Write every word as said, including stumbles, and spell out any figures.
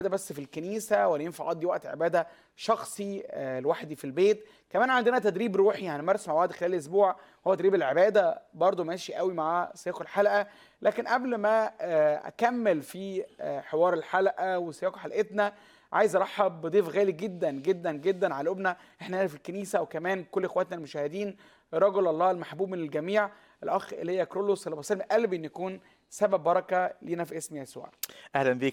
بس في الكنيسة، ولا ينفع أقضي وقت عبادة شخصي آه، لوحدي في البيت. كمان عندنا تدريب روحي هنمارس مع بعض خلال الأسبوع، هو تدريب العبادة برضو ماشي قوي مع سياق الحلقة. لكن قبل ما آه، أكمل في آه، حوار الحلقة وسياق حلقتنا، عايز أرحب بضيف غالي جدا جدا جدا على قلوبنا احنا هنا في الكنيسة، وكمان كل إخواتنا المشاهدين، رجل الله المحبوب من الجميع، الأخ إيليا كرولوس، اللي بصير من قلبي إن يكون سبب بركة لينا في اسم يسوع. اهلا بيك